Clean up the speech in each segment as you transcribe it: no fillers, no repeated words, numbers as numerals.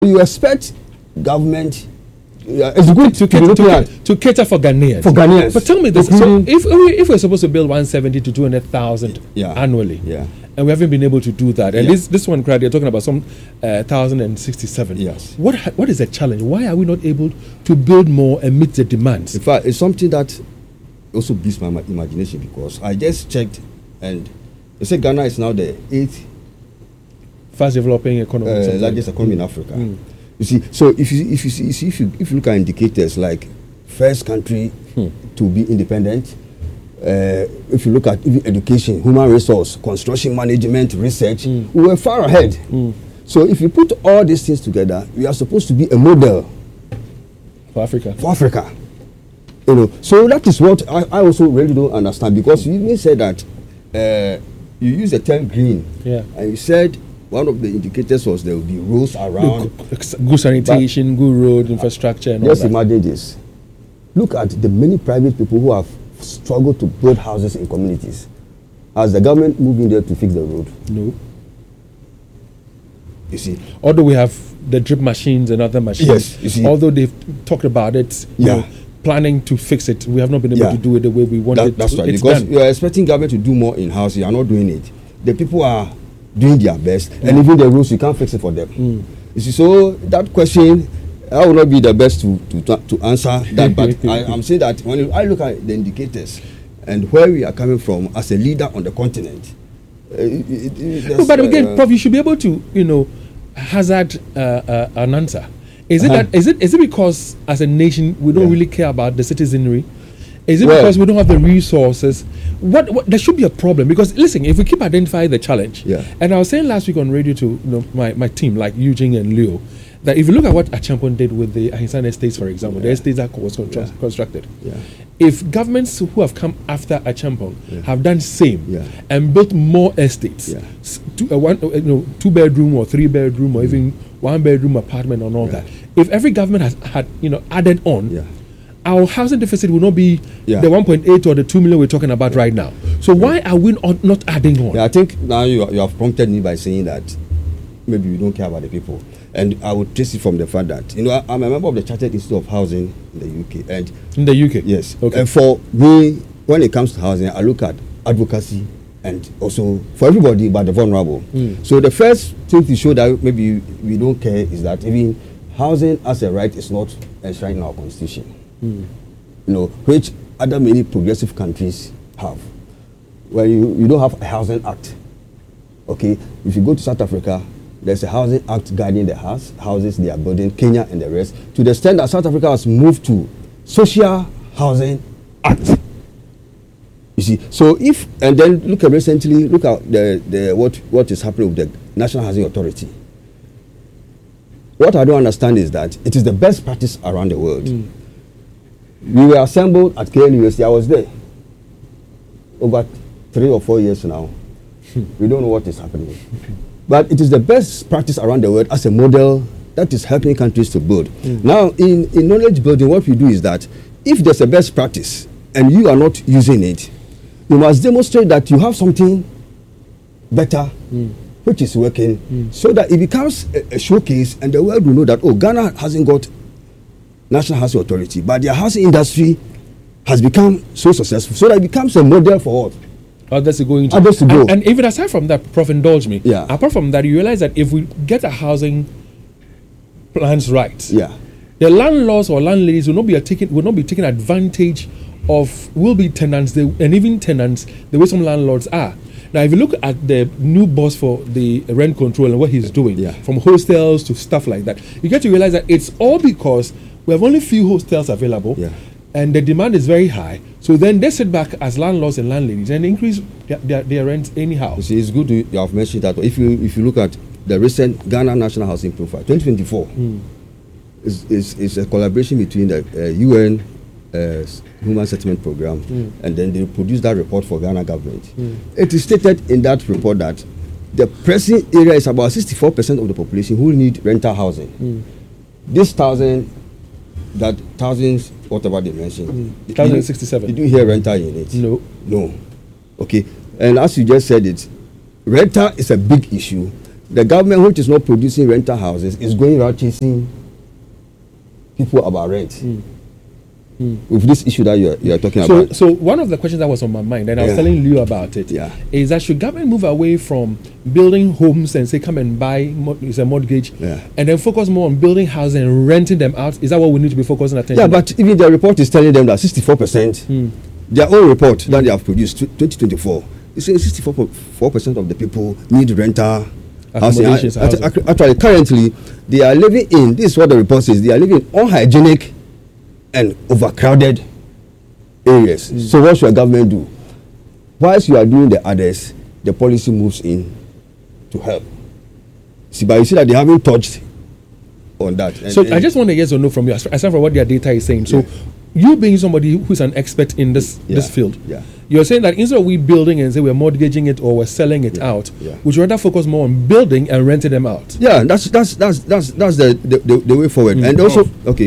You expect government. It's good to cater for Ghanaians. For Ghanaians. But tell me this: so if we're supposed to build 170 to 200,000 annually, and we haven't been able to do that, and this one crowd, you're talking about some 1,067. Yes. What is the challenge? Why are we not able to build more and meet the demands? In fact, it's something that also beats my imagination, because I just checked, and they say Ghana is now the 8th fast developing economy, largest economy in Africa. You see, so if you look at indicators like first country to be independent, if you look at even education, human resource, construction management, research, we were far ahead. So if you put all these things together, we are supposed to be a model for Africa. You know, so that is what I also really don't understand, because you even said that you use the term green, and you said one of the indicators was there will be roads around. Good sanitation, good road infrastructure, and all that. Just imagine this. Look at the many private people who have struggled to build houses in communities. Has the government moved in there to fix the road? No. You see. Although we have the drip machines and other machines. Yes, you see. Although they've talked about it, you know, planning to fix it, we have not been able to do it the way we wanted. That's right. Because you are expecting government to do more in house, you are not doing it. The people are doing their best, and even the rules, you can't fix it for them. You see, so that question, I will not be the best to answer that, but I'm saying that when I look at the indicators and where we are coming from as a leader on the continent. But again, Prof, you should be able to, you know, hazard an answer. Is it because as a nation we don't really care about the citizenry? Is it because we don't have the resources? What there should be a problem, because listen, if we keep identifying the challenge, and I was saying last week on radio to my team like Eugene and Leo, that if you look at what Acheampong did with the Ahinsan estates, for example, the estates that was constructed, if governments who have come after Acheampong have done the same and built more estates, 2-bedroom or 3-bedroom or even 1-bedroom apartment and all that, if every government had added on, our housing deficit will not be the 1.8 or the 2 million we're talking about right now. So why are we not adding on? I think now you have prompted me by saying that maybe we don't care about the people. And I would trace it from the fact that, I'm a member of the Chartered Institute of Housing in the UK. And in the UK? Yes. Okay. And for me, when it comes to housing, I look at advocacy and also for everybody but the vulnerable. So the first thing to show that maybe we don't care is that even housing as a right is not enshrined in our constitution. Which other many progressive countries have. Where you don't have a housing act. Okay, if you go to South Africa, there's a housing act guiding the houses they are building, Kenya and the rest, to the extent that South Africa has moved to social housing act. You see, so and then look at the what is happening with the National Housing Authority. What I don't understand is that it is the best practice around the world. We were assembled at KN University. I was there over 3 or 4 years now. We don't know what is happening. But it is the best practice around the world as a model that is helping countries to build. Now, in knowledge building, what we do is that if there's a best practice and you are not using it, you must demonstrate that you have something better which is working, so that it becomes a showcase and the world will know that, Ghana hasn't got National Housing Authority, but their housing industry has become so successful, so that it becomes a model for what? Others to go into. And even aside from that, Prof, indulge me. Apart from that, you realize that if we get our housing plans right, the landlords or landladies will not be taking advantage of will-be tenants and even tenants the way some landlords are. Now, if you look at the new boss for the rent control and what he's doing, from hostels to stuff like that, you get to realize that it's all because we have only few hostels available, and the demand is very high. So then they sit back as landlords and landladies and increase their rents anyhow. You see, it's good you have mentioned that. If you look at the recent Ghana National Housing Profile 2024, is a collaboration between the UN Human Settlement Program and then they produced that report for Ghana government. It is stated in that report that the pressing area is about 64% of the population who need rental housing. This thousands, whatever they mentioned. 1,067. Did you hear rental units? No. Okay. And as you just said rental is a big issue. the government, which is not producing rental houses, is going around chasing people about rent. With this issue that you are talking about. So one of the questions that was on my mind, and I was telling you about it, is that should government move away from building homes and say come and buy it's a mortgage, and then focus more on building houses and renting them out? Is that what we need to be focusing attention? Yeah, but even the report is telling them that 64%, their own report that they have produced 2024, is saying 64% of the people need rental housing. Actually, currently they are living in, this is what the report says, they are living in unhygienic and overcrowded areas. So what should a government do? Whilst you are doing the others, the policy moves in to help. See, but you see that they haven't touched on that. So I just want a yes or no from you, aside from what their data is saying. So you being somebody who's an expert in this field, you're saying that instead of we building and say we're mortgaging it or we're selling it out, we should rather focus more on building and renting them out. Yeah, that's the way forward. And also,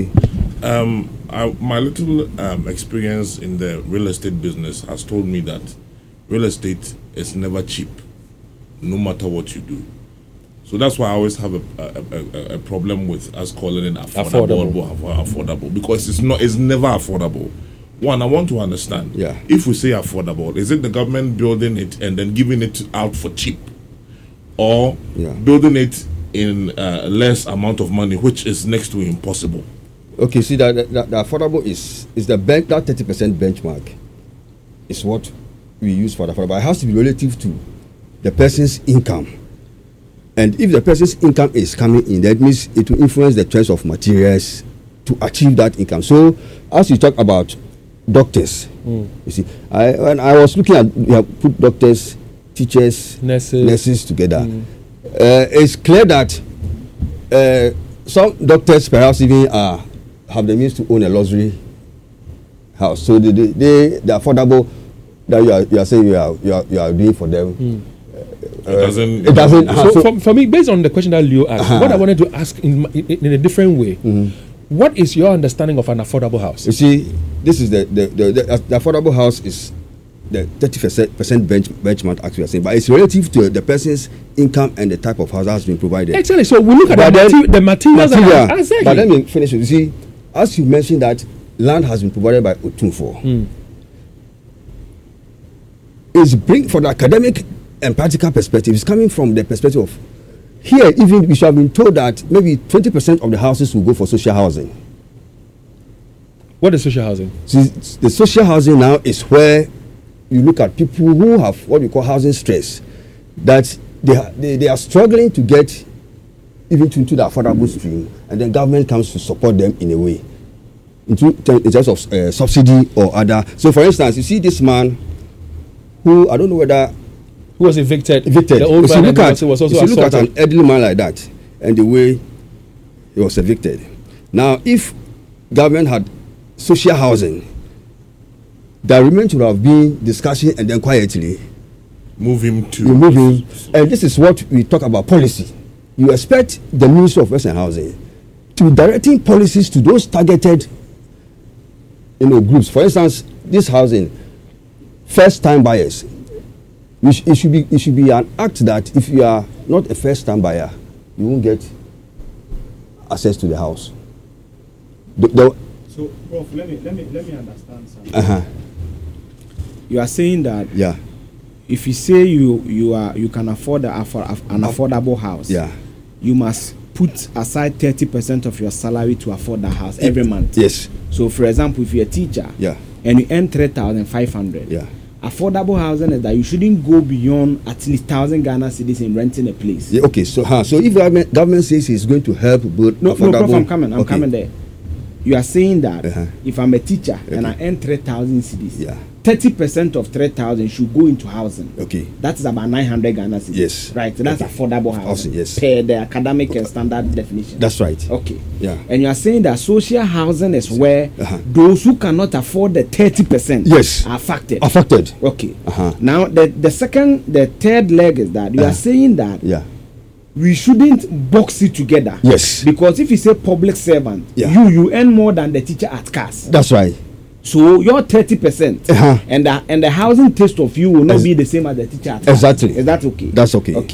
my little experience in the real estate business has told me that real estate is never cheap, no matter what you do. So that's why I always have a problem with us calling it affordable, because it's never affordable. One, I want to understand. If we say affordable, is it the government building it and then giving it out for cheap, or building it in less amount of money, which is next to impossible? Okay, see that the affordable is the that 30% benchmark is what we use for the affordable. It has to be relative to the person's income, and if the person's income is coming in, that means it will influence the price of materials to achieve that income. So, as you talk about doctors, you see, when I was looking at, we have put doctors, teachers, nurses together. It's clear that some doctors perhaps even have the means to own a luxury house, so the affordable that you are saying you are doing for them, it doesn't. So for me, based on the question that Leo asked, what I wanted to ask in a different way, what is your understanding of an affordable house? You see, this is the affordable house is the 30% benchmark, actually, saying, but it's relative to the person's income and the type of house that has been provided. Exactly. So we look at the materials. Exactly. But let me finish. You see, as you mentioned that land has been provided by Otumfuo. It's bring from the academic and practical perspective. It's coming from the perspective of here. Even we should have been told that maybe 20% of the houses will go for social housing. What is social housing? See, the social housing now is where you look at people who have what we call housing stress, that they are struggling to get even into the affordable stream, and then government comes to support them in a way, in terms of subsidy or other. So, for instance, you see this man who, I don't know whether, who was evicted. The old man was also assaulted. If you look at an elderly man like that and the way he was evicted. Now, if government had social housing, the agreement would have been discussion and then quietly move him. And this is what we talk about policy. You expect the Ministry of Western Housing to be directing policies to those targeted groups. For instance, this housing, first-time buyers. It should be an act that if you are not a first-time buyer, you won't get access to the house. So, Prof, let me understand something. You are saying that if you say you can afford an affordable house, you must put aside 30% of your salary to afford the house every month. Yes. So, for example, if you're a teacher and you earn 3,500, affordable housing is that you shouldn't go beyond at least 1,000 Ghana cedis in renting a place. Yeah, okay, so if government says it's going to help build affordable... No, Prof, I'm coming there. You are saying that if I'm a teacher and I earn 3,000 cedis, 30% of 3,000 should go into housing. Okay. That is about 900 Ghana cedis. Yes. Right. So that's affordable housing. Yes. Per the academic and standard definition. That's right. Okay. Yeah. And you are saying that social housing is where those who cannot afford the 30% are affected. Okay. Now the third leg is that you are saying that we shouldn't box it together. Yes. Because if you say public servant, you earn more than the teacher at CAS. That's right. So your 30% and the housing taste of you will not be the same as the teacher at CAS. Exactly. Is that okay? That's okay. Okay.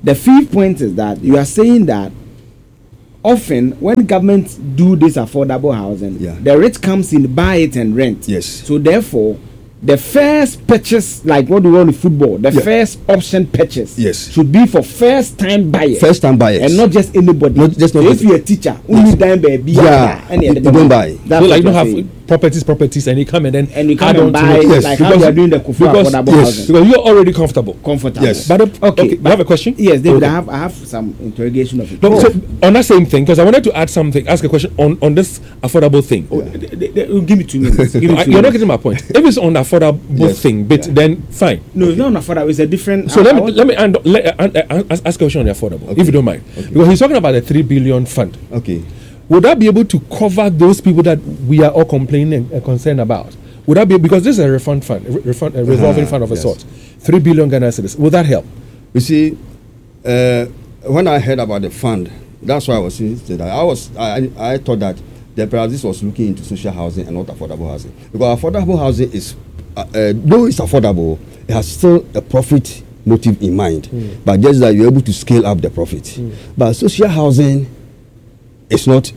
The fifth point is that you are saying that often when governments do this affordable housing, the rich comes in, buy it and rent. Yes. So therefore, the first purchase, like what we want in football, the first option purchase should be for first time buyers. First time buyers. And not just anybody. Not just so if you're a teacher, only time baby, you don't buy. That's so like you don't have properties and you come and you come and buy like how you are doing the Kufu affordable housing. Because you're already comfortable. Yes. But okay, you have a question? Yes, David, I have some interrogation of it. No, so on that same thing, because I wanted to ask a question on this affordable thing. Give me 2 minutes. You're not getting my point. If it's on the affordable thing, but then fine. No, it's not on affordable. It's a different. So let me ask a question on the affordable, if you don't mind, because he's talking about the 3 billion fund. Okay. Would that be able to cover those people that we are all complaining and concerned about? Would that be, because this is a refund fund, a revolving fund of a sort, 3 billion Ghana cedis. Would that help? You see, when I heard about the fund, that's why I was saying that I thought that perhaps this was looking into social housing and not affordable housing, because affordable housing is though it's affordable, it has still a profit motive in mind, but just that you're able to scale up the profit. But social housing is not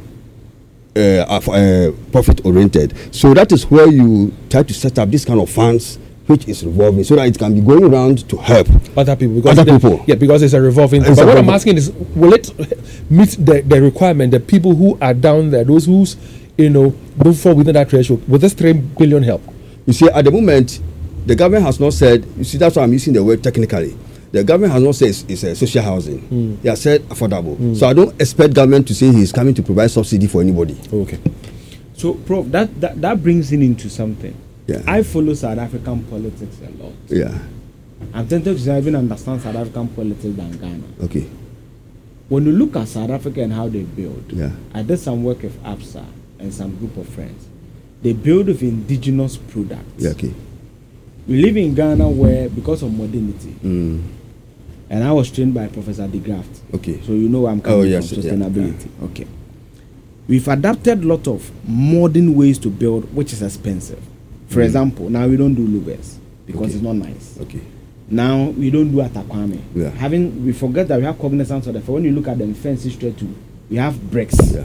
profit oriented, so that is where you try to set up this kind of funds which is revolving, so that it can be going around to help other people. Yeah, because it's a revolving. But what I'm asking is, will it meet the requirement? The people who are down there, those who's don't fall within that threshold, will this 3 billion help? You see, at the moment, the government has not said. You see, that's why I'm using the word technically. The government has not said it's a social housing. They have said affordable. So I don't expect government to say he's coming to provide subsidy for anybody. Okay. So, Prof, that brings in into something. Yeah. I follow South African politics a lot. Yeah. I'm tempted to even understand South African politics than Ghana. Okay. When you look at South Africa and how they build, yeah. I did some work with APSA and some group of friends. They build with indigenous products. Yeah, okay. We live in Ghana where, because of modernity, and I was trained by Professor De Graft. Okay. So you know I'm coming from sustainability. Yeah. Okay. We've adapted a lot of modern ways to build, which is expensive. For example, now we don't do louvers because it's not nice. Okay. Now we don't do atakwame. Yeah. We forget that we have cognizance of that. For when you look at them fancy straight too, we have bricks that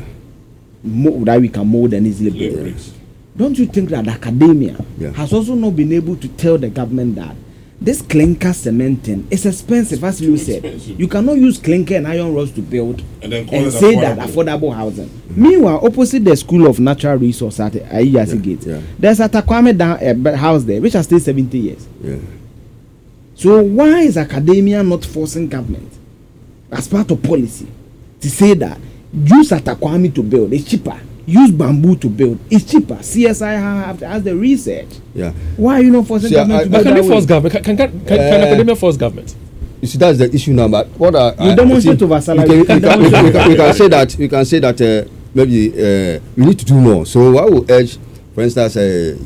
we can mold and easily build. Yeah. Don't you think that academia has also not been able to tell the government that this clinker cementing is expensive, as you said. You cannot use clinker and iron rods to build and say that affordable housing. Meanwhile, opposite the School of Natural Resource at Ayasi Gate, there's a Takwame house there, which has stayed 70 years. Yeah. So why is academia not forcing government, as part of policy, to say that use Atakwame to build, it's cheaper. Use bamboo to build, it's cheaper. CSI has the research. Yeah. Why are you not forcing government to build? Can they force government? Can academia force government? You see, that's the issue now. But what you demonstrate over salary. We can say that. We can say that maybe we need to do more. So I will urge, for instance,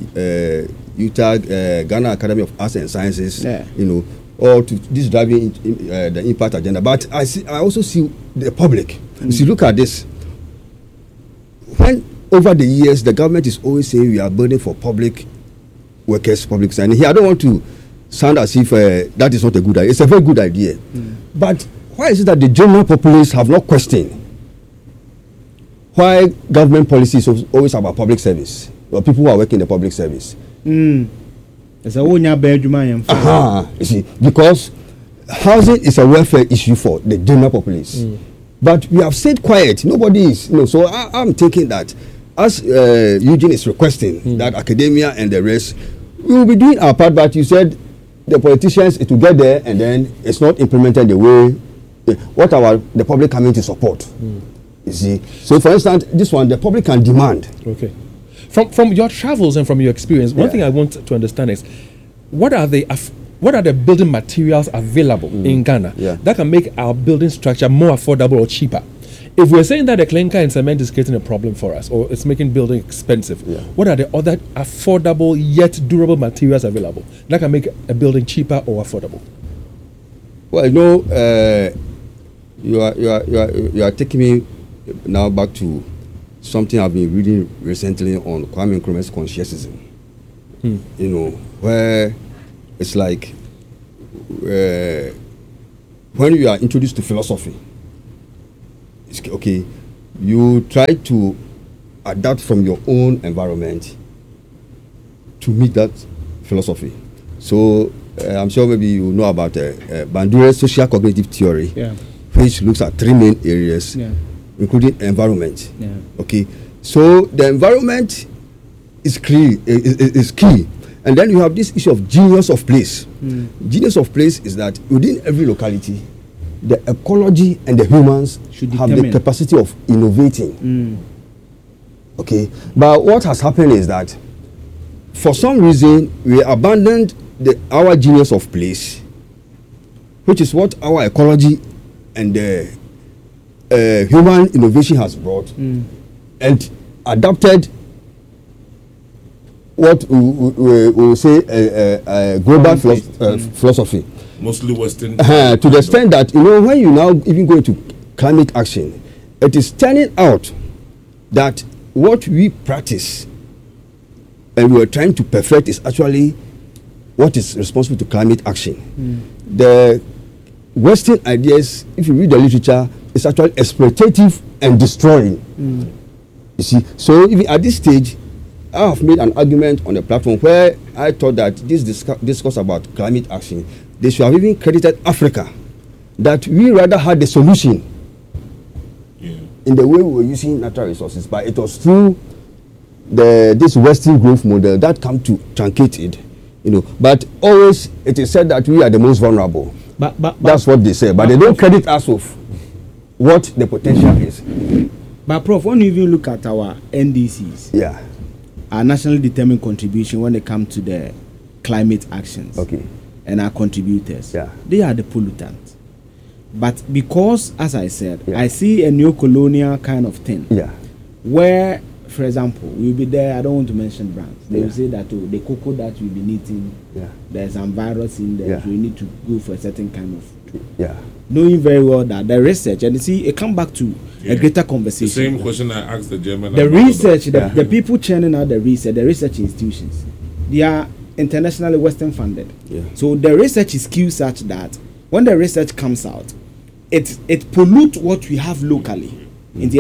UTAG, Ghana Academy of Arts and Sciences, or to this driving the impact agenda. But I also see the public. You see, look at this. When over the years the government is always saying we are building for public workers, public sector. And here I don't want to sound as if that is not a good idea. It's a very good idea. But why is it that the general populace have not questioned why government policy is always about public service, or people who are working in the public service? It's a you see, because housing is a welfare issue for the general populace. But we have stayed quiet. Nobody is, so I'm thinking that as Eugene is requesting that academia and the rest, we will be doing our part. But you said the politicians to get there and then it's not implemented the way what the public coming to support. You see, so for instance, this one the public can demand. Okay, from your travels and from your experience, one thing I want to understand is what are the building materials available in Ghana that can make our building structure more affordable or cheaper? If we're saying that the clinker and cement is creating a problem for us, or it's making building expensive, what are the other affordable yet durable materials available that can make a building cheaper or affordable? Well, you are taking me now back to something I've been reading recently on Kwame Nkrumah's conscientism. Where it's like when you are introduced to philosophy, it's okay, you try to adapt from your own environment to meet that philosophy. So I'm sure maybe you know about Bandura's social cognitive theory, which looks at 3 main areas, including environment. Okay, so the environment is key, and then you have this issue of genius of place. Genius of place is that within every locality, the ecology and the humans should have the capacity of innovating. Okay, but what has happened is that for some reason we abandoned our genius of place, which is what our ecology and the human innovation has brought, and adapted what we will say global philosophy, mostly Western, to the extent that, you know, when you now even go into climate action, it is turning out that what we practice and we are trying to perfect is actually what is responsible to climate action. The Western ideas, if you read the literature, is actually exploitative and destroying. You see, so even at this stage, I have made an argument on the platform where I thought that this discourse about climate action, they should have even credited Africa, that we rather had the solution in the way we were using natural resources, but it was through this Western growth model that come to truncate it, you know. But always it is said that we are the most vulnerable. But that's what they say, but they don't credit us with what the potential is. But Prof, when you even look at our NDCs, our nationally determined contribution when it comes to the climate actions, and our contributors, they are the pollutants. But because, as I said, I see a neo-colonial kind of thing, where, for example, we'll be there, I don't want to mention brands, they will say that the cocoa that we'll be eating, there's some virus in there, so we need to go for a certain kind of knowing very well that the research, and you see, it come back to a greater conversation. The same question I asked the German. The research, the people churning out the research institutions, they are internationally Western funded. So the research is skewed such that when the research comes out, it pollutes what we have locally.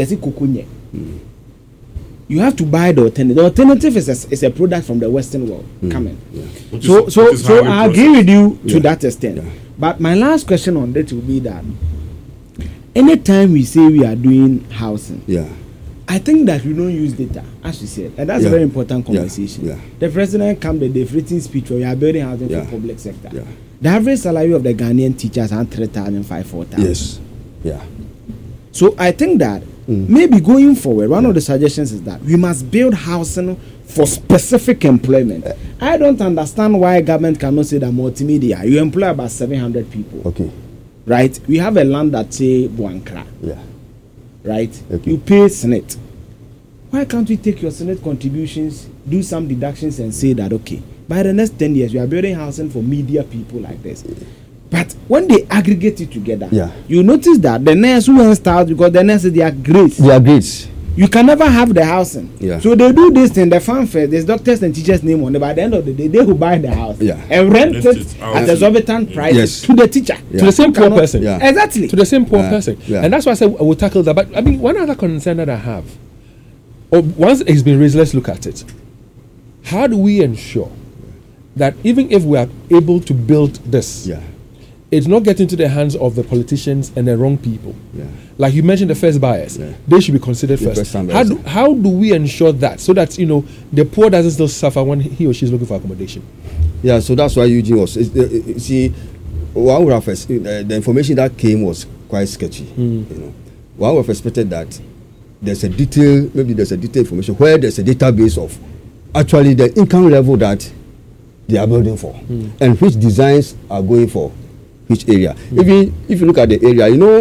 You have to buy the alternative. The alternative is a product from the Western world coming. So I agree with you to that extent. But my last question on that will be that anytime we say we are doing housing, I think that we don't use data, as you said, and that's a very important conversation. The president come the written speech where we are building housing for public sector. The average salary of the Ghanaian teachers are 3,500, 4,000. So I think that maybe going forward, one of the suggestions is that we must build housing for specific employment. I don't understand why government cannot say that multimedia, you employ about 700 people. Right? We have a land that say Buankra. Right? You pay Senate. Why can't we take your Senate contributions, do some deductions and say that, okay, by the next 10 years, we are building housing for media people like this. But when they aggregate it together, you notice that the nurse who start, because the nurses, they are grades. You can never have the housing. So they do this thing, the fanfare, there's doctors and teachers' name on it. By the end of the day, they who buy the house and rent it at exorbitant prices to the teacher. To the same poor person. Exactly. To the same poor person. And that's why I said I will tackle that. But I mean, one other concern that I have, once it's been raised, let's look at it. How do we ensure that even if we are able to build this, it's not getting to the hands of the politicians and the wrong people? Like you mentioned, the first buyers, they should be considered first. How do we ensure that, so that, you know, the poor doesn't still suffer when he or she is looking for accommodation? So that's why Eugene was. See, one would have the information that came was quite sketchy. You know, one would have expected that there's a detailed information where there's a database of actually the income level that they are building for and which designs are going for which area. Even if you look at the area, you know,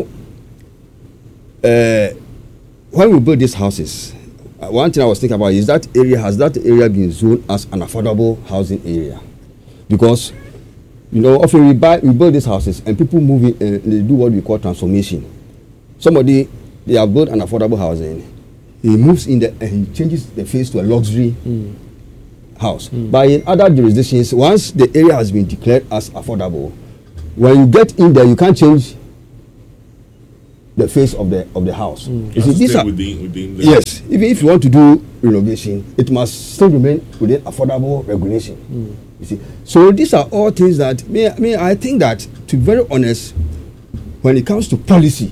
when we build these houses, one thing I was thinking about is that area been zoned as an affordable housing area? Because, you know, often we build these houses and people move in and they do what we call transformation. Somebody, they have built an affordable housing, he moves in there and he changes the face to a luxury house. But in other jurisdictions, once the area has been declared as affordable, when you get in there, you can't change the face of the house. You see, these are within yes. Even if you want to do renovation, it must still remain within affordable regulation. You see, so these are all things that I think that, to be very honest, when it comes to policy,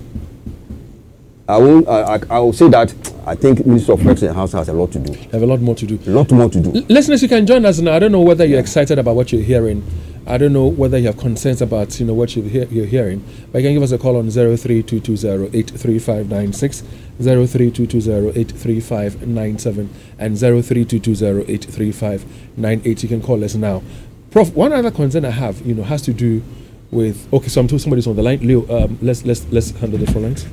I will say that I think Minister of Works and Housing has a lot to do. Have a lot more to do. A lot more to do. Listeners, you can join us now. I don't know whether you're excited about what you're hearing. I don't know whether you have concerns about what you're hearing. But you can give us a call on 0322083596, 0322083597, and 0322083598. You can call us now. Prof, one other concern I have, has to do with. Okay, so I'm told somebody's on the line. Leo, let's handle the phone lines.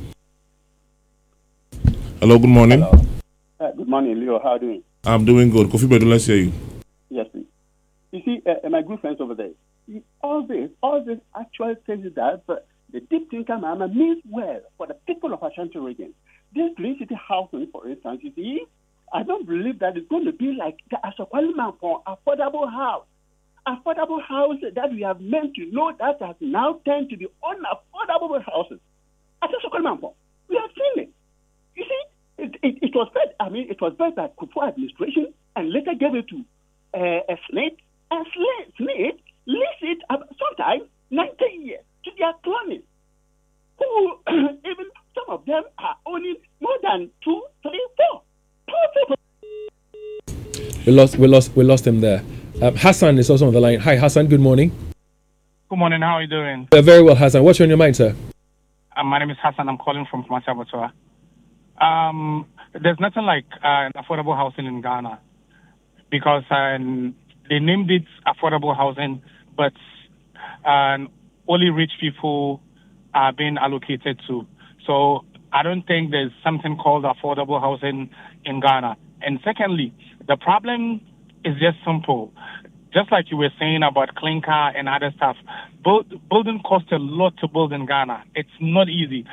Hello, good morning. Hello. Good morning, Leo. How are you doing? I'm doing good. Kofi Bedu, let's hear you. Yes, please. You see, my good friends over there, all this actually tells you that the deep thinker mama means well for the people of Ashanti region. This Green City housing, for instance, you see, I don't believe that it's going to be like the Asokwalima for affordable house. Affordable house that we have meant to know that has now turned to be unaffordable houses. Asokwalima, we have seen it. You see, it was first. It was first by Kufuor administration, and later gave it to a Smith, and Smith leased it sometime 90 years to their cronies, who even some of them are owning more than 2, 3, 4. We lost him there. Hassan is also on the line. Hi, Hassan. Good morning. Good morning. How are you doing? Very well, Hassan. What's on your mind, sir? My name is Hassan. I'm calling from Masabotoa. There's nothing like affordable housing in Ghana, because they named it affordable housing, but only rich people are being allocated to. So I don't think there's something called affordable housing in Ghana. And secondly, the problem is just simple. Just like you were saying about clinker and other stuff, building costs a lot to build in Ghana. It's not easy.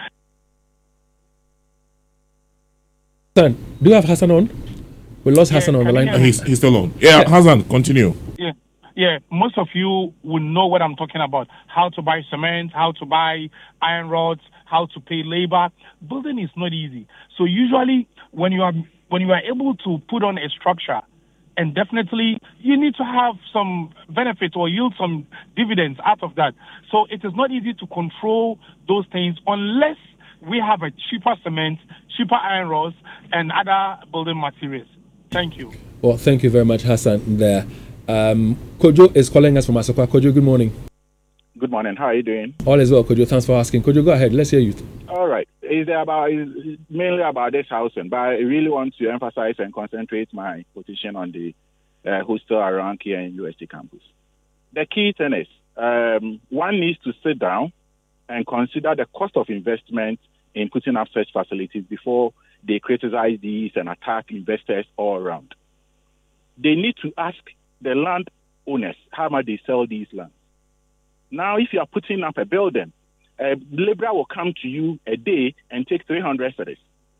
Do you have Hassan on? We lost Hassan on the line. He's still on. Yeah, Hassan, continue. Yeah. Most of you will know what I'm talking about. How to buy cement, how to buy iron rods, how to pay labor. Building is not easy. So usually when you are able to put on a structure, and definitely you need to have some benefit or yield some dividends out of that. So it is not easy to control those things unless we have a cheaper cement, cheaper iron rods, and other building materials. Thank you. Well, thank you very much, Hassan, there. Kojo is calling us from Asokwa. Kojo, good morning. Good morning. How are you doing? All is well, Kojo. Thanks for asking. Kojo, go ahead. Let's hear you. All right. It's mainly about this housing, but I really want to emphasize and concentrate my position on the hostel around here in UST campus. The key thing is one needs to sit down and consider the cost of investment in putting up such facilities before they criticize these and attack investors all around. They need to ask the land owners how much they sell these lands. Now, if you are putting up a building, a labourer will come to you a day and take 300 cedis.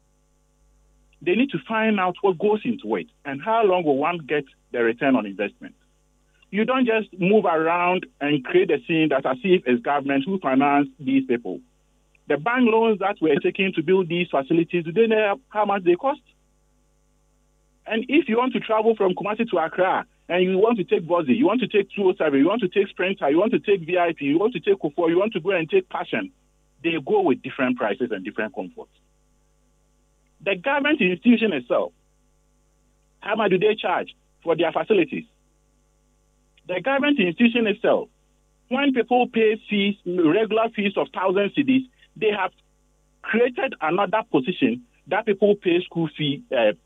They need to find out what goes into it and how long will one get the return on investment. You don't just move around and create a scene that as if it's government who finance these people. The bank loans that were taken to build these facilities, do they know how much they cost? And if you want to travel from Kumasi to Accra and you want to take Bozi, you want to take 207, you want to take Sprinter, you want to take VIP, you want to take Kufuor, you want to go and take Passion, they go with different prices and different comforts. The government institution itself, how much do they charge for their facilities? The government institution itself, when people pay fees, regular fees of 1,000 cedis, they have created another position that people pay school fee,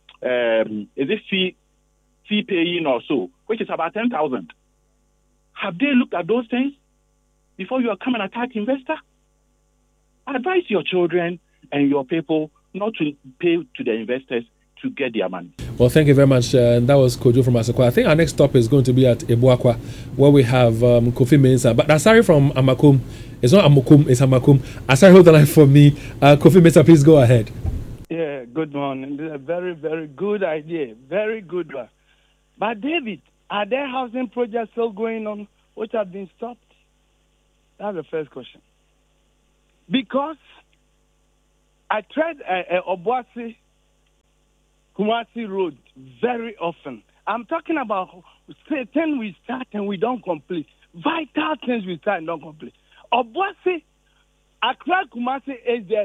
fee paying or so, which is about 10,000. Have they looked at those things before you come and attack investor? Advise your children and your people not to pay to the investors to get their money. Well, thank you very much. That was Kojo from Asokwa. I think our next stop is going to be at Ebuakwa, where we have Kofi Mensah. But Asari from Amakum, it's not Amukum, it's Amakum. Asari, hold the line for me. Kofi Mensah, please go ahead. Yeah, good morning. This is a very, very good idea. Very good one. But David, are there housing projects still going on which have been stopped? That's the first question. Because I tread Obuasi Kumasi Road very often. I'm talking about things we start and we don't complete. Vital things we start and don't complete. Obuasi, Accra Kumasi is the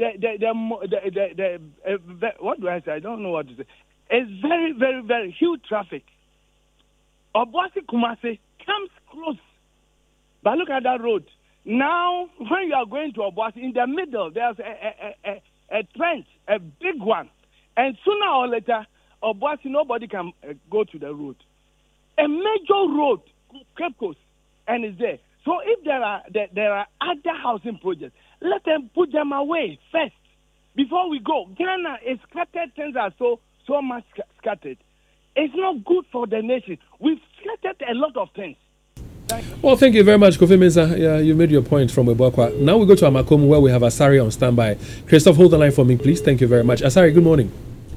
what do I say? I don't know what to say. It's very, very, very huge traffic. Obuasi Kumasi comes close. But look at that road. Now, when you are going to Obuasi, in the middle, there's a trench, a big one. And sooner or later, Obuasi, nobody can go to the road. A major road, Cape Coast, and it's there. So if there are other housing projects, let them put them away first before we go. Ghana is scattered. Things are so much scattered. It's not good for the nation. We've scattered a lot of things. Well, thank you very much, Kofi Mensah. Yeah, you made your point from Ebokwa. Now we go to Amakomu, where we have Asari on standby. Christoph, hold the line for me, please. Thank you very much. Asari, good morning.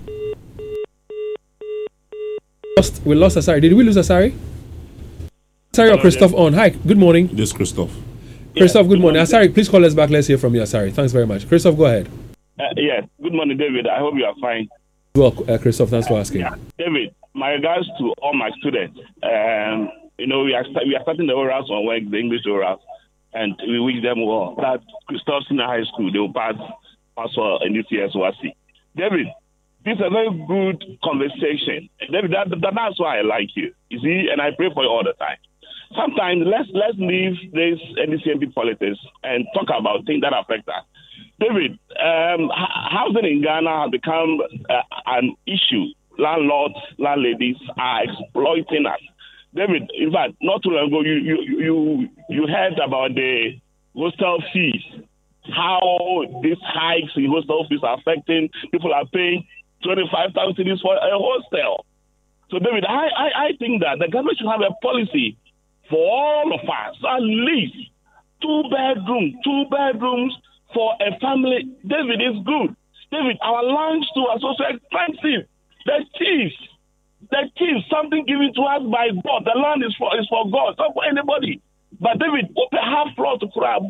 We lost Asari. Did we lose Asari? Asari or Christoph on? Hi, good morning. This is Christoph. Christoph, good morning. Asari, please call us back. Let's hear from you, Asari. Thanks very much. Christoph, go ahead. Yes. Good morning, David. I hope you are fine. Well, Christoph, thanks for asking. David, my regards to all my students. We are starting the orals on work, the English orals, and we wish them well. That Christoph Senior High School, they will pass for in this year's WASI. David, this is a very good conversation. David, that's why I like you. You see, and I pray for you all the time. Sometimes let's leave this NDCMP politics and talk about things that affect us. David, housing in Ghana has become an issue. Landlords, landladies are exploiting us. David, in fact, not too long ago, you heard about the hostel fees, how these hikes in hostel fees are affecting people are paying 25,000 cedis for a hostel. So, David, I think that the government should have a policy for all of us, at least two bedrooms for a family. David, is good. David, our lands too are so expensive. The thieves, something given to us by God. The land is for God, not for anybody. But David, open half floor to cry.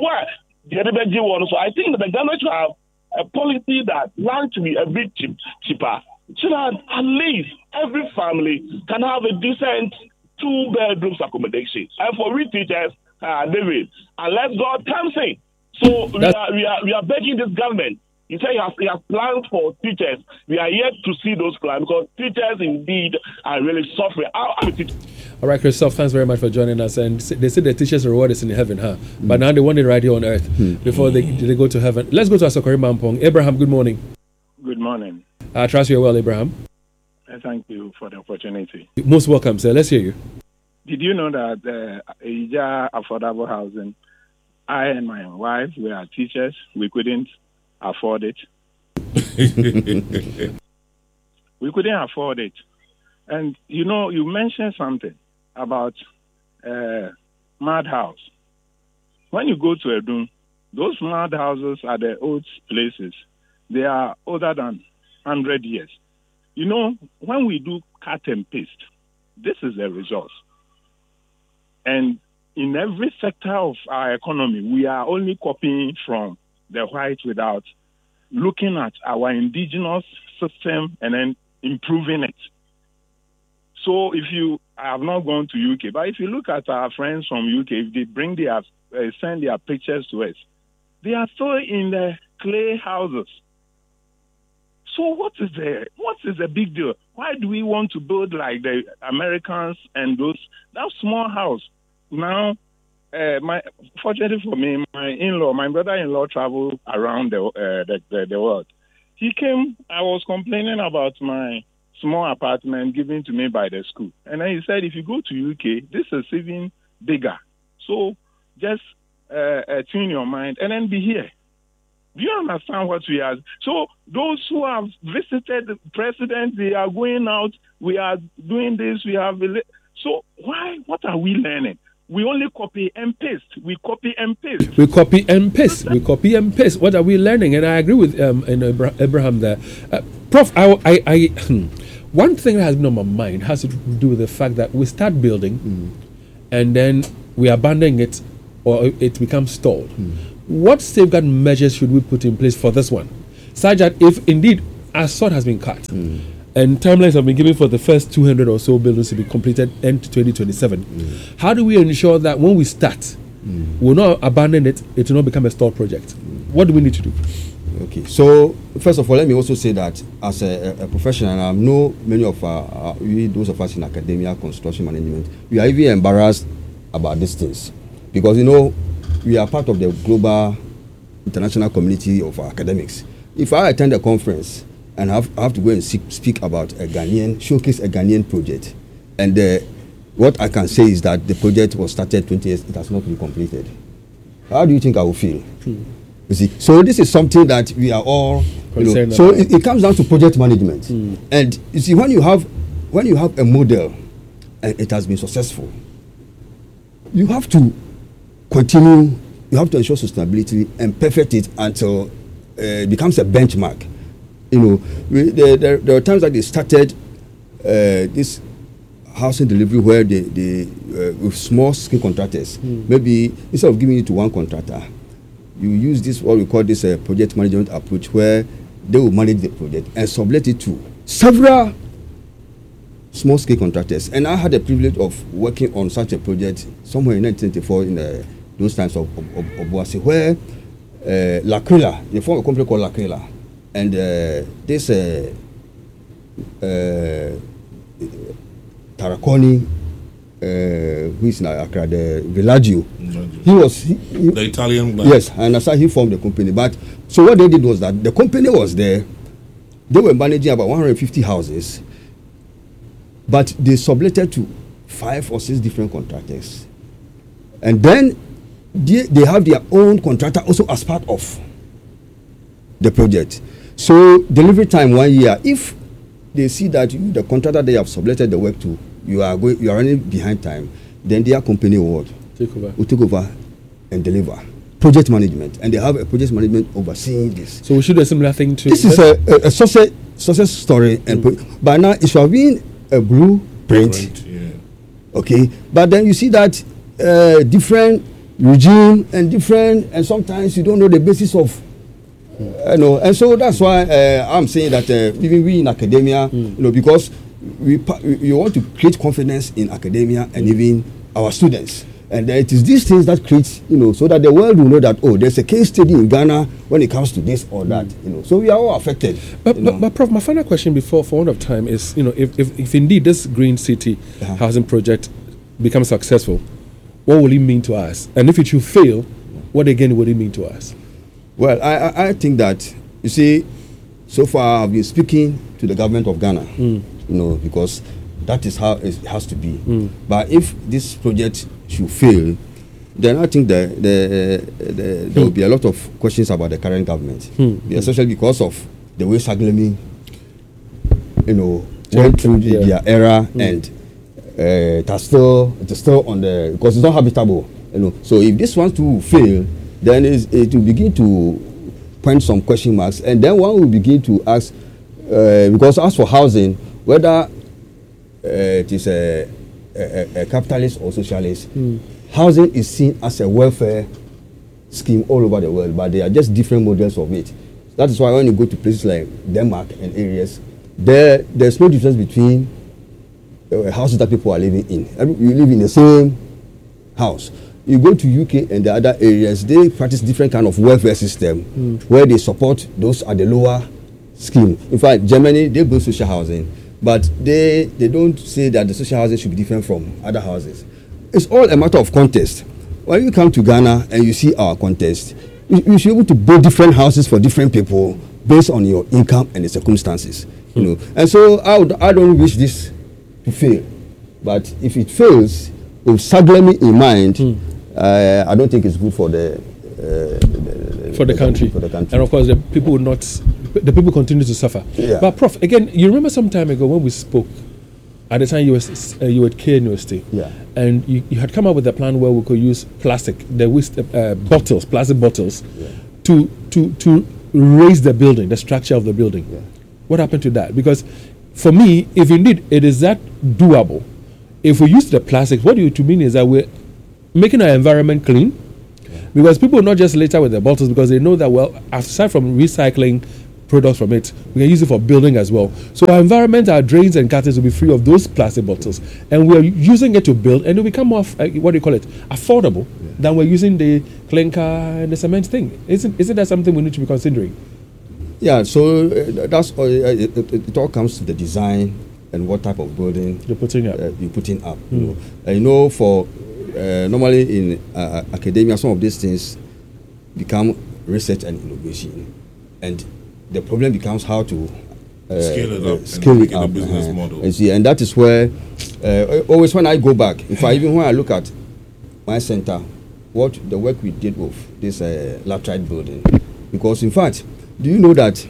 So I think that the government should have a policy that land to be a bit cheaper, so that at least every family can have a decent 2 bedrooms accommodation. And for we teachers, David, unless God comes in. So we are begging this government. He said he has plans for teachers. We are yet to see those plans because teachers indeed are really suffering. All right, Christoph, thanks very much for joining us. And they say the teachers' reward is in heaven, huh? But now they want it right here on earth before they go to heaven. Let's go to Asokori Mampong. Abraham, good morning. Good morning. I trust you're well, Abraham. Thank you for the opportunity. Most welcome, sir. Let's hear you. Did you know that Ija Affordable Housing, I and my wife, we are teachers. We couldn't afford it. We couldn't afford it. And you mentioned something about madhouse. When you go to Edun, those madhouses are the old places. They are older than 100 years. When we do cut and paste, this is the result. And in every sector of our economy, we are only copying from the white without looking at our indigenous system and then improving it. So I have not gone to UK, but if you look at our friends from UK, if they send their pictures to us, they are still in the clay houses. So what is the big deal? Why do we want to build like the Americans and that small house? Now, fortunately for me, my brother-in-law traveled around the world. He came. I was complaining about my small apartment given to me by the school, and then he said, "If you go to UK, this is even bigger. So just tune your mind and then be here." Do you understand what we are? So those who have visited the president, they are going out. We are doing this. So what are we learning? We only copy and paste. We copy and paste. What are we learning? And I agree with Abraham there. Prof, one thing that has been on my mind has to do with the fact that we start building and then we abandon it or it becomes stalled. What safeguard measures should we put in place for this one? such that if indeed a sort has been cut, and timelines have been given for the first 200 or so buildings to be completed end 2027, how do we ensure that when we start, we'll not abandon it, it will not become a stalled project? What do we need to do? Okay, so first of all, let me also say that as a professional, I know many of those of us in academia, construction management, we are even embarrassed about these things because, you know, we are part of the global international community of academics. If I attend a conference and I have to go and speak about showcase a Ghanaian project, and what I can say is that the project was started 20 years, it has not been completed. How do you think I will feel? You see, so this is something that we are all, so it comes down to project management. And you see, when you have a model and it has been successful, you have to continue, you have to ensure sustainability and perfect it until it becomes a benchmark. You know, there are times that they started this housing delivery where they with small scale contractors, maybe instead of giving it to one contractor, you use this, what we call this project management approach, where they will manage the project and sublet it to several small scale contractors. And I had the privilege of working on such a project somewhere in 1994 in those times of Obuasi, where L'Aquila, they formed a company called L'Aquila, and this Tarakoni, who is in Accra, the Villaggio, he was the Italian guy. Yes, and that's how he formed the company. But so what they did was that the company was there, they were managing about 150 houses, but they subletted to 5 or 6 different contractors, and then they have their own contractor also as part of the project. So delivery time 1 year. If they see that the contractor they have subletted the work to, you are running behind time, then their company will take over and deliver project management, and they have a project management overseeing this. So we should do a similar thing too. This is a success story, and by now it should have been a blueprint. Okay, but then you see that different regime and sometimes you don't know the basis of. And so that's why I'm saying that even we in academia, because we want to create confidence in academia and even our students, and it is these things that creates, so that the world will know that there's a case study in Ghana when it comes to this or that, So we are all affected. But Prof, my final question before, for want of time, is if indeed this Green City housing project becomes successful, what will it mean to us? And if it should fail, what again would it mean to us? Well, I think that, you see, so far I've been speaking to the government of Ghana, because that is how it has to be. But if this project should fail, then I think there will be a lot of questions about the current government, especially because of the way Saglemi, went through their era, and it is still on the, because it's not habitable, So if this one too fail, then it will begin to point some question marks, and then one will begin to ask, because as for housing, whether it is a capitalist or socialist, housing is seen as a welfare scheme all over the world, but they are just different models of it. That is why when you go to places like Denmark and areas, there's no difference between houses that people are living in. You live in the same house. You go to UK and the other areas, they practice different kind of welfare system where they support those at the lower scheme. In fact, Germany, they build social housing, but they don't say that the social housing should be different from other houses. It's all a matter of context. When you come to Ghana and you see our context, you should be able to build different houses for different people based on your income and the circumstances. And so I don't wish this to fail, but if it fails, with Saglemi in mind, I don't think it's good for the country. And of course, the people continue to suffer. Yeah. But Prof, again, you remember some time ago when we spoke, at the time you were at K University, and you had come up with a plan where we could use plastic bottles, to raise the building, the structure of the building. Yeah. What happened to that? Because for me, if indeed it is that doable, if we use the plastic, what you to mean is that we're making our environment clean, because people will not just litter with the bottles, because they know that, well, aside from recycling, products from it. We can use it for building as well. So our environment, our drains and gutters will be free of those plastic bottles, and we're using it to build, and it will become more affordable than we're using the clinker and the cement thing. Isn't that something we need to be considering? Yeah. So that's all. It all comes to the design and what type of building you're putting up. You know, for normally in academia, some of these things become research and innovation, and the problem becomes how to scale it up and a business model. And that is where always when I go back, in fact, even when I look at my center, what the work we did with this laterite building, because in fact, do you know that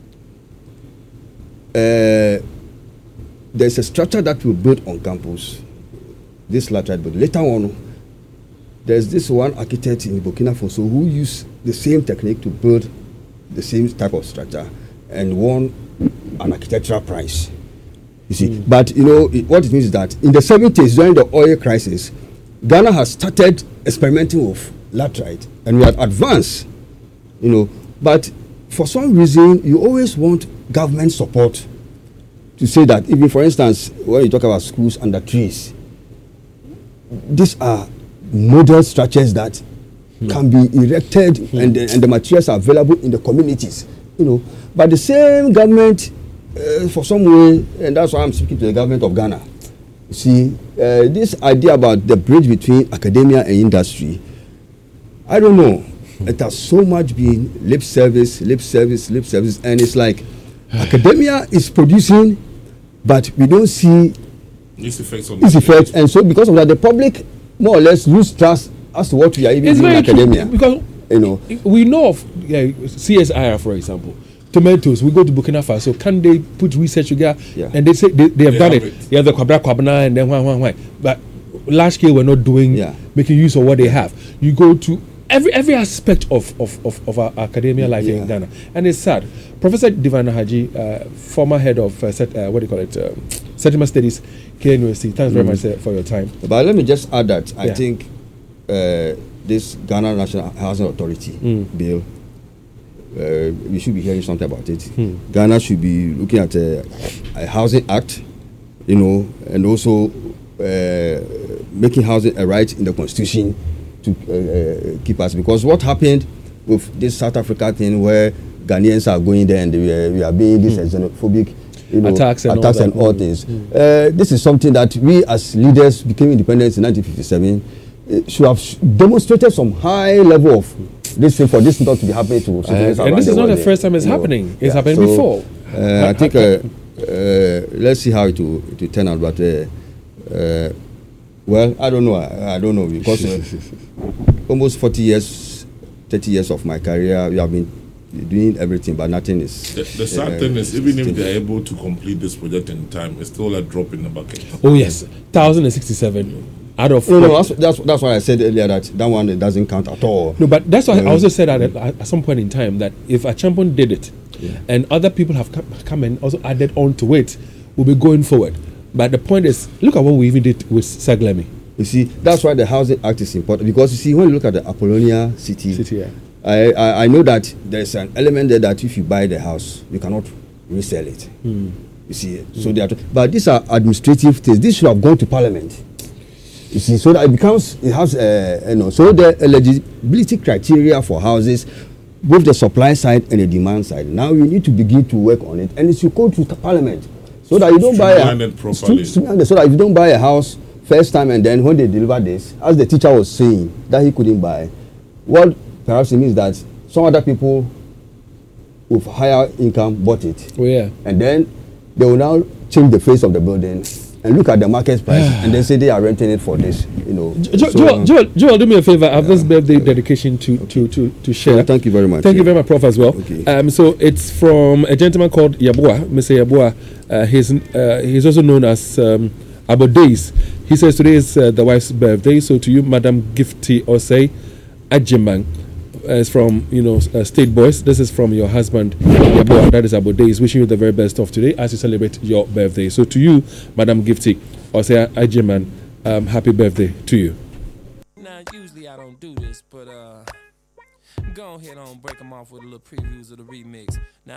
there's a structure that we built on campus, this laterite building. Later on, there's this one architect in Burkina Faso who used the same technique to build the same type of structure and won an architectural prize. You see, but you know what it means is that in the 70s, during the oil crisis, Ghana has started experimenting with laterite, and we have advanced. You know, but for some reason, you always want government support to say that. Even for instance, when you talk about schools under trees, these are model structures that can be erected and the materials are available in the communities, you know. But the same government, for some way, and that's why I'm speaking to the government of Ghana. You see, this idea about the bridge between academia and industry, I don't know. It has so much been lip service, and it's like academia is producing, but we don't see its effects. And so because of that, the public more or less lose trust as to what we are even doing in academia. Because you know, we know of CSIR, for example, tomatoes. We go to Burkina Faso. Can they put research together? Yeah. And they say they have done it. Yeah, the kwabna and then why. But large scale, we're not doing making use of what they have. You go to every aspect of our academia life in Ghana, and it's sad. Professor Divana Haji, former head of settlement studies, KNUST. Thanks very much for your time. But let me just add that I think this Ghana National Housing Authority bill, we should be hearing something about it. Ghana should be looking at a housing act, you know, and also making housing a right in the constitution to keep us. Because what happened with this South Africa thing where Ghanaians are going there and we are being this xenophobic, you know, attacks and all things. This is something that we as leaders became independent in 1957 should have demonstrated some high level of this thing for this not to be happening to citizens. And this is not the first time it's happening. It's happened before. I think let's see how it will turn out. But well, I don't know because almost 30 years of my career, we have been doing everything, but nothing is. The sad thing is, even if they are able to complete this project in time, it's still a drop in the bucket. Oh yes, 1,067 out of. No, that's what I said earlier, that one doesn't count at all. No, but that's why I also said at some point in time that if a champion did it, and other people have come and also added on to it, we'll be going forward. But the point is, look at what we even did with Saglemi. You see, that's why the Housing Act is important, because you see, when you look at the Apollonia city, I know that there's an element there that if you buy the house, you cannot resell it. You see, so but these are administrative things. This should have gone to Parliament. You see, so that it has so the eligibility criteria for houses, both the supply side and the demand side. Now you need to begin to work on it, and it should go to Parliament, so that you don't buy so that if you don't buy a house first time and then when they deliver this, as the teacher was saying that he couldn't buy, what perhaps it means that some other people with higher income bought it. Oh yeah. And then they will now change the face of the building and look at the market price and then say they are renting it for this, you know. Joel, do me a favor. I have this birthday dedication to share. Thank you very much. Thank you very much, Prof, as well. Okay. So it's from a gentleman called Yabua, Mr. Yabua. He's also known as Abodays. He says today is the wife's birthday. So to you, Madam Gifty Osei Ajimang, is from State Boys. This is from your husband Yabua. That is Abodays. Wishing you the very best of today as you celebrate your birthday. So to you, Madam Gifty Osei Ajimang, happy birthday to you. Now usually I don't do this, but go ahead on break them off with a little previews of the remix. Now